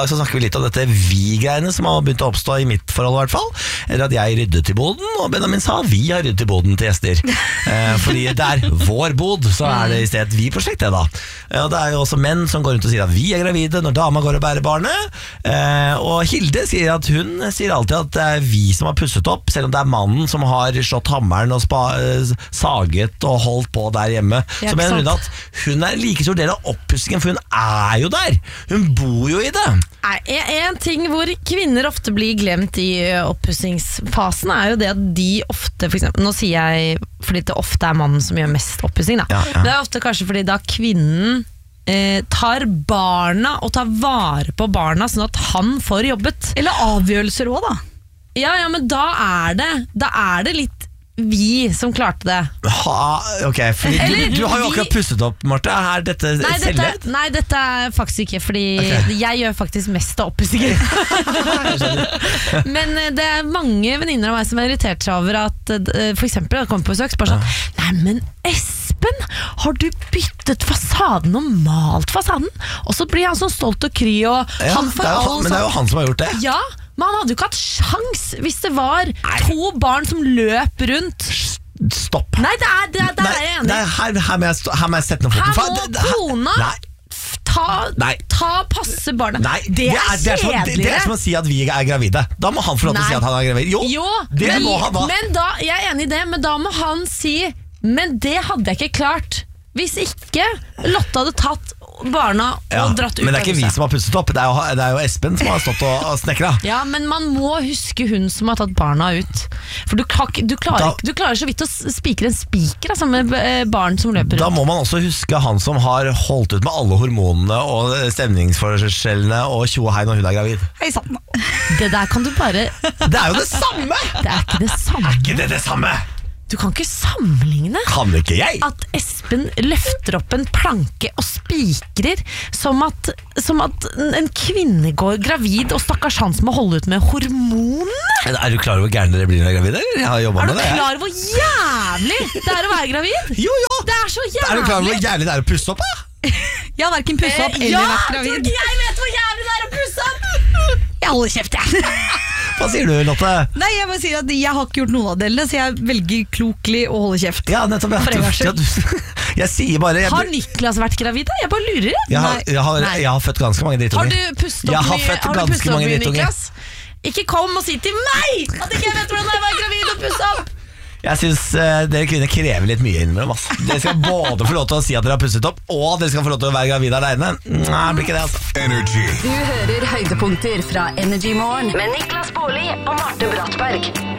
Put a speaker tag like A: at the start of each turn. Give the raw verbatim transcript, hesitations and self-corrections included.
A: dag så snakker vi litt om dette vi-greiene som har begynt å oppstå i mitt forhold i hvert fall. Eller at jeg ryddet i boden, og Benjamin sa vi har ryddet i boden til gjester. Eh, fordi det er vår bod, så er det i stedet et vi-prosjekt det da. Ja, det er jo også menn som går rundt og sier at vi er gravide når dama går og bærer barnet. Eh, og Hilde sier at hun sier alltid at det er vi som har pusset opp, selv om det er mannen som har slått hammeren og spa, saget og holdt på der hjemme. Så mener hun at hun er like stor del av oppussingen, for hun er jo der. Hun bor jo i det.
B: En ting hvor kvinner ofte blir glemt i oppussingsfasen er jo det at de ofte, for eksempel, nå sier jeg fordi det ofte er mannen som gjør mest oppussing da. Ja, ja. Det er ofte kanskje fordi da kvinnen eh, tar barna og tar vare på barna sånn at han får jobbet.
C: Eller avgjørelser også da.
B: Ja, ja, men da er det, da er det litt vi som klarte det.
A: Ha, ok, fordi du, du har jo akkurat pusset opp, Marte. Er dette
B: nei,
A: selvhet?
B: Dette, nei, dette er faktisk ikke, fordi okay. jeg gjør faktisk mest av oppussingen. Men det er mange venninner av meg som er irritert seg over at for eksempel, jeg kommer på besøk, bare sånn, nei, men Espen, har du byttet fasaden og malt fasaden? Og så blir han så stolt og kry, og
A: ja,
B: han får
A: det jo,
B: all
A: men det er jo han som har gjort det.
B: Ja, men han hadde jo ikke hatt sjans hvis det var Nei. to barn som løp rundt.
A: Stopp.
B: Nei, det er, det er, det er jeg enig.
A: Nei, her, her, må jeg, her må jeg sette noen foten.
B: Her må kona ta, ta passe barna.
A: Nei, det, det er kjedeligere. Det, det er som å si at vi er gravide. Da må han få lov til å si at han er gravid. Jo,
B: jo
A: det
B: men,
A: må han da.
B: Men da, jeg er enig i det, men da må han si, men det hadde jeg ikke klart. Hvis ikke Lotte hadde tatt barna og ja, dratt ut.
A: Men det er ikke vi som har pusset opp, det er jo, det er jo Espen som har stått og, og snekret.
B: Ja, men man må huske hun som har tatt barna ut. For du, du, klarer, da, du klarer så vidt å spikre en spiker altså, med barn som løper ut.
A: Da må man også huske han som har holdt ut med alle hormonene og stemningsforskjellene og tjo og hei når hun er gravid.
C: Hei sann.
B: Det der kan du bare
A: Det er jo det samme!
B: Det er ikke det samme.
A: Er ikke det det samme?
B: Du kan ikke sammenligne
A: Kan ikke jeg?
B: at Espen løfter opp en planke og spikrer som at, som at en kvinne går gravid og stakkars han som må holde ut med hormonene.
A: Er du klar over hvor gærne dere blir når dere er gravide? Jeg har jobbet
B: er
A: med det.
B: Er du klar over hvor jævlig det er å være gravid?
A: Jo, jo.
B: Det er så jævlig.
A: Er du klar over hvor jævlig det er å pusse opp da?
C: Jeg har hverken pusset opp eller
B: ja,
C: vært gravid.
B: Ja, jeg vet hvor jævlig det er å pusse opp. Jeg holder kjeft, jeg.
A: Hva sier du, Lotte?
C: Nei, jeg må si at jeg har ikke gjort noen av delene, så jeg velger klokelig å holde kjeft.
A: Ja, nettopp. Jeg, jeg, jeg, jeg sier bare jeg,
B: Har Niklas vært gravid? Jeg bare lurer.
A: Jeg har, jeg har, jeg har født ganske mange drittunger.
B: Har du pustet opp
A: jeg har født
B: har
A: ganske mange
B: mye,
A: drittunger.
B: Ikke kom og si til meg at ikke jeg vet hvordan jeg var gravid og pusse opp.
A: Jeg synes uh, dere kvinner krever litt mye innimellom. Dere skal både få lov til å si at dere har pusset opp, og dere skal få lov til å være gravid alene. Nei, det blir ikke det, altså.
D: Energy. Du hører høydepunkter fra Energy Morgen med Niklas Baarli og Marte Brattberg.